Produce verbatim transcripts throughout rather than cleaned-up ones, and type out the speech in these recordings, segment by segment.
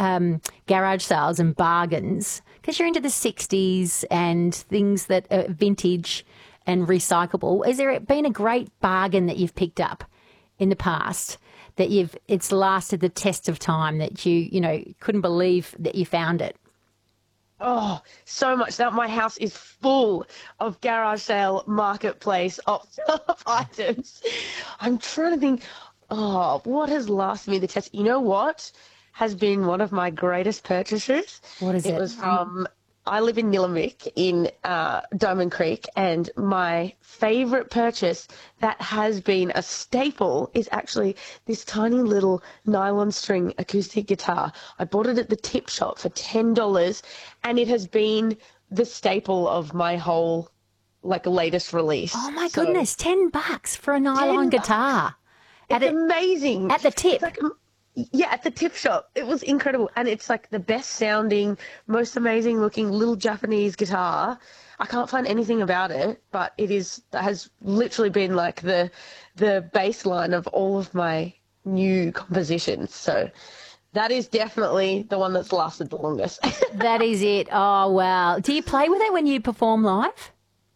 um, garage sales and bargains, because you're into the sixties and things that are vintage and recyclable, has there been a great bargain that you've picked up in the past that you've it's lasted the test of time, that you, you know, couldn't believe that you found it? Oh, so much. That my house is full of garage sale marketplace of, of items. I'm trying to think, oh, what has lasted me the test? You know what has been one of my greatest purchases? What is it? It was from, I live in Nillumbik in uh, Diamond Creek, and my favourite purchase that has been a staple is actually this tiny little nylon string acoustic guitar. I bought it at the tip shop for ten dollars, and it has been the staple of my whole, like, latest release. Oh, my So, goodness, ten bucks for a nylon ten guitar. It's At, it, amazing. at the tip. It's like, yeah, at the tip shop. It was incredible. And it's like the best sounding, most amazing looking little Japanese guitar. I can't find anything about it, but it is has literally been like the the baseline of all of my new compositions. So that is definitely the one that's lasted the longest. That is it. Oh, wow. Do you play with it when you perform live?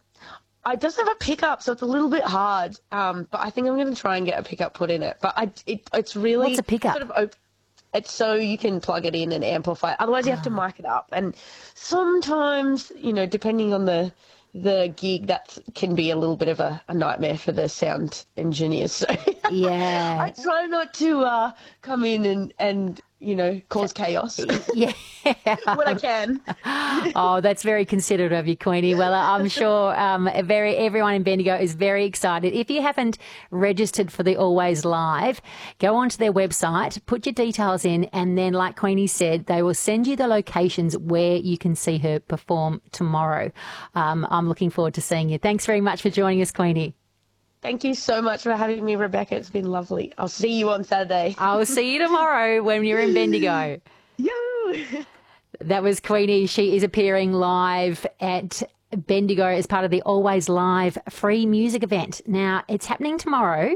I just have a pickup, so it's a little bit hard. Um, but I think I'm going to try and get a pickup put in it. But I, it, it's really What's a pickup? Sort of op- it's so you can plug it in and amplify it. Otherwise, you have to mic it up. And sometimes, you know, depending on the the gig, that can be a little bit of a, a nightmare for the sound engineers. So Yeah. I try not to uh, come in and and you know cause chaos Yeah. when I can. Oh, that's very considerate of you, Queenie. Well, I'm sure um, very everyone in Bendigo is very excited. If you haven't registered for the Always Live, go onto their website, put your details in, and then, like Queenie said, they will send you the locations where you can see her perform tomorrow. Um, I'm looking forward to seeing you. Thanks very much for joining us, Queenie. Thank you so much for having me, Rebecca. It's been lovely. I'll see you on Saturday. I will see you tomorrow when you're in Bendigo. Yo! That was Queenie. She is appearing live at Bendigo as part of the Always Live free music event. Now, it's happening tomorrow.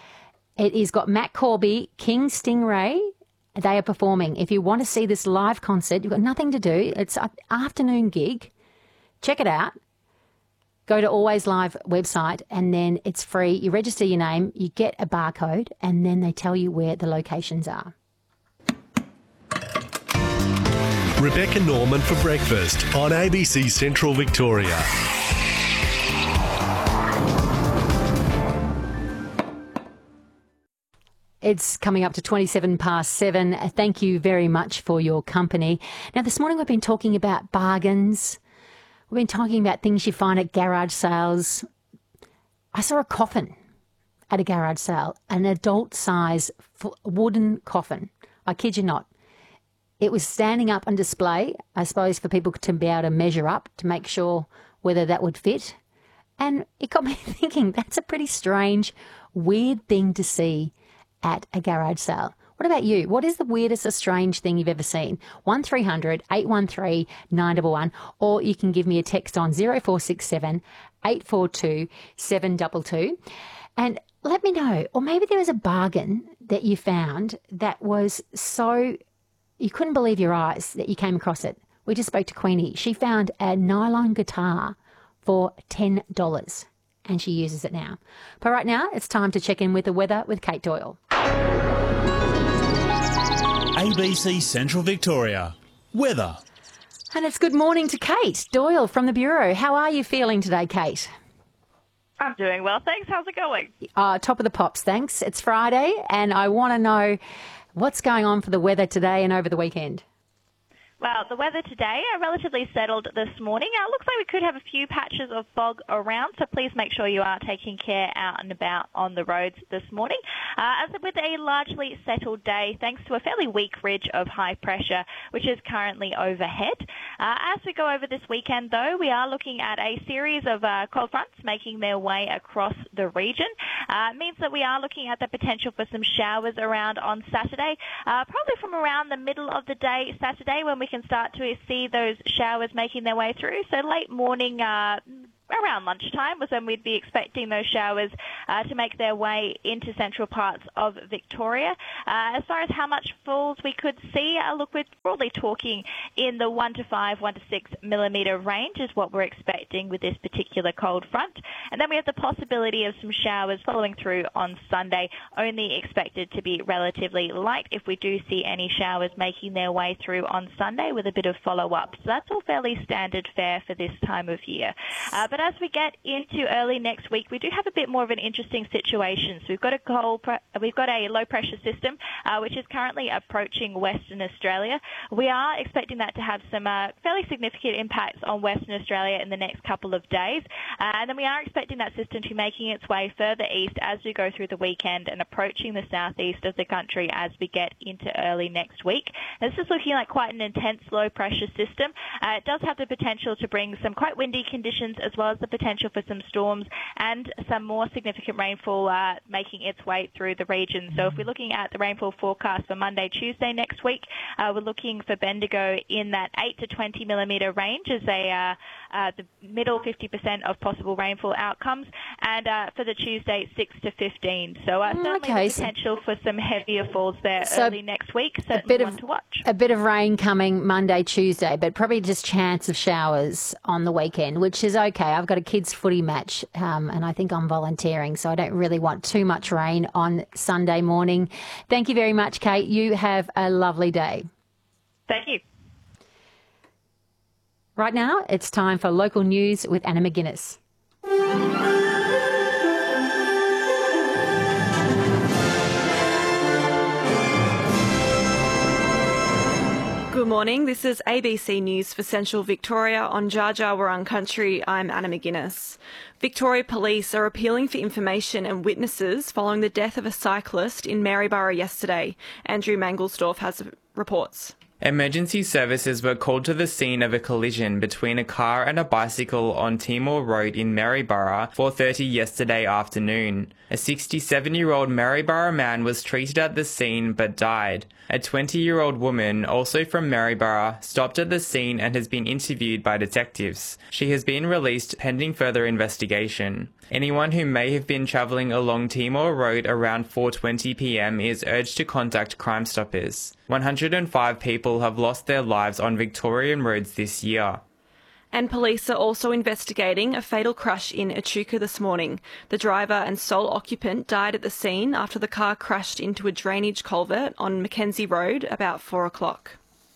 It is got Matt Corby, King Stingray. They are performing. If you want to see this live concert, you've got nothing to do. It's an afternoon gig. Check it out. Go to Always Live website, and then it's free. You register your name, you get a barcode, and then they tell you where the locations are. Rebecca Norman for breakfast on A B C Central Victoria. It's coming up to twenty-seven past seven. Thank you very much for your company. Now, this morning we've been talking about bargains. We've been talking about things you find at garage sales. I saw a coffin at a garage sale, an adult-size wooden coffin. I kid you not. It was standing up on display, I suppose, for people to be able to measure up to make sure whether that would fit. And it got me thinking, that's a pretty strange, weird thing to see at a garage sale. What about you? What is the weirdest or strange thing you've ever seen? one three hundred eight one three nine one one, or you can give me a text on zero four six seven eight four two seven two two and let me know. Or maybe there was a bargain that you found that was so you couldn't believe your eyes that you came across it. We just spoke to Queenie. She found a nylon guitar for ten dollars and she uses it now. But right now, it's time to check in with the weather with Kate Doyle. A B C Central Victoria. Weather. And it's good morning to Kate Doyle from the Bureau. How are you feeling today, Kate? I'm doing well, thanks. How's it going? Uh, top of the pops, thanks. It's Friday, and I want to know what's going on for the weather today and over the weekend. Well, the weather today are relatively settled this morning. Uh, it looks like we could have a few patches of fog around, so please make sure you are taking care out and about on the roads this morning. Uh, as with a largely settled day, thanks to a fairly weak ridge of high pressure, which is currently overhead. Uh, as we go over this weekend, though, we are looking at a series of uh, cold fronts making their way across the region. Uh, it means that we are looking at the potential for some showers around on Saturday, uh, probably from around the middle of the day Saturday when we can start to see those showers making their way through. So late morning, uh, around lunchtime was when we'd be expecting those showers uh, to make their way into central parts of Victoria. Uh, as far as how much falls we could see, uh, look, we're broadly talking in the one to five, one to six millimetre range is what we're expecting with this particular cold front. And then we have the possibility of some showers following through on Sunday, only expected to be relatively light if we do see any showers making their way through on Sunday with a bit of follow-up. So that's all fairly standard fare for this time of year. Uh, but as we get into early next week, we do have a bit more of an interesting situation. So we've got a cold, pre- we've got a low-pressure system uh, which is currently approaching Western Australia. We are expecting that to have some uh, fairly significant impacts on Western Australia in the next couple of days. Uh, and then we are expecting that system to be making its way further east as we go through the weekend and approaching the southeast of the country as we get into early next week. Now, this is looking like quite an intense low-pressure system. Uh, it does have the potential to bring some quite windy conditions as well as the potential for some storms and some more significant rainfall uh, making its way through the region. So if we're looking at the rainfall forecast for Monday, Tuesday next week, uh, we're looking for Bendigo in that eight to twenty millimetre range as a uh, uh, the middle fifty percent of possible rainfall outcomes, and uh, for the Tuesday, six to fifteen. So uh, certainly okay, the potential for some heavier falls there so early next week. Certainly a bit one of, to watch. A bit of rain coming Monday, Tuesday, but probably just chance of showers on the weekend, which is okay. I've got a kids' footy match um, and I think I'm volunteering, so I don't really want too much rain on Sunday morning. Thank you very much, Kate. You have a lovely day. Thank you. Right now, it's time for local news with Anna McGuinness. Good morning. This is A B C News for Central Victoria on Dja Dja Wurrung Country. I'm Anna McGuinness. Victoria Police are appealing for information and witnesses following the death of a cyclist in Maryborough yesterday. Andrew Mangelsdorf has reports. Emergency services were called to the scene of a collision between a car and a bicycle on Timor Road in Maryborough, four thirty yesterday afternoon. A sixty-seven-year-old Maryborough man was treated at the scene but died. A twenty-year-old woman, also from Maryborough, stopped at the scene and has been interviewed by detectives. She has been released pending further investigation. Anyone who may have been travelling along Timor Road around four twenty p m is urged to contact Crime Stoppers. one hundred five people have lost their lives on Victorian roads this year. And police are also investigating a fatal crash in Echuca this morning. The driver and sole occupant died at the scene after the car crashed into a drainage culvert on Mackenzie Road about four o'clock.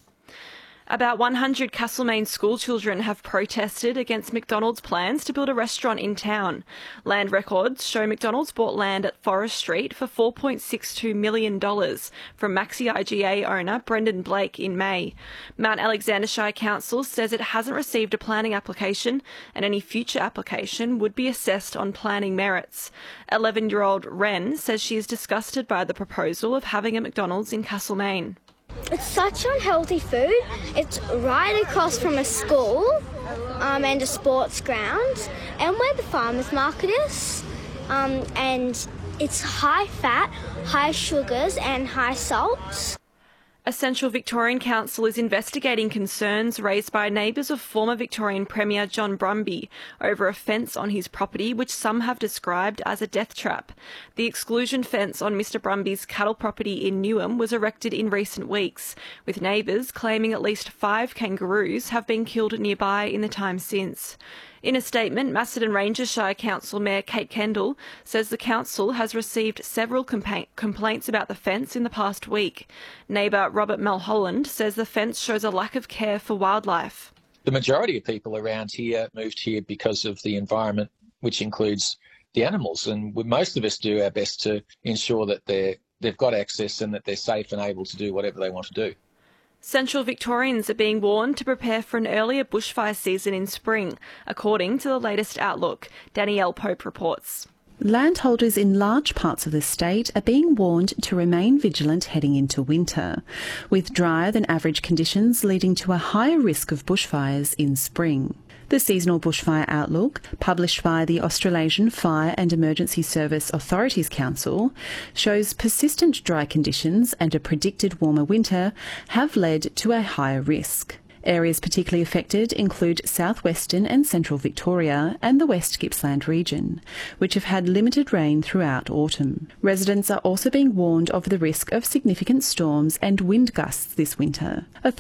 About one hundred Castlemaine school children have protested against McDonald's plans to build a restaurant in town. Land records show McDonald's bought land at Forest Street for four point six two million dollars from Maxi I G A owner Brendan Blake in May. Mount Alexander Shire Council says it hasn't received a planning application and any future application would be assessed on planning merits. eleven-year-old Ren says she is disgusted by the proposal of having a McDonald's in Castlemaine. It's such unhealthy food. It's right across from a school um, and a sports ground and where the farmers market is. Um, and it's high fat, high sugars and high salts. A Central Victorian council is investigating concerns raised by neighbours of former Victorian Premier John Brumby over a fence on his property which some have described as a death trap. The exclusion fence on Mr Brumby's cattle property in Newham was erected in recent weeks, with neighbours claiming at least five kangaroos have been killed nearby in the time since. In a statement, Macedon Ranges Shire Council Mayor Kate Kendall says the council has received several compa- complaints about the fence in the past week. Neighbour Robert Mulholland says the fence shows a lack of care for wildlife. The majority of people around here moved here because of the environment, which includes the animals, and most of us do our best to ensure that they're, they've got access and that they're safe and able to do whatever they want to do. Central Victorians are being warned to prepare for an earlier bushfire season in spring, according to the latest outlook. Danielle Pope reports. Landholders in large parts of the state are being warned to remain vigilant heading into winter, with drier than average conditions leading to a higher risk of bushfires in spring. The seasonal bushfire outlook, published by the Australasian Fire and Emergency Service Authorities Council, shows persistent dry conditions and a predicted warmer winter have led to a higher risk. Areas particularly affected include southwestern and central Victoria and the West Gippsland region, which have had limited rain throughout autumn. Residents are also being warned of the risk of significant storms and wind gusts this winter. Authorities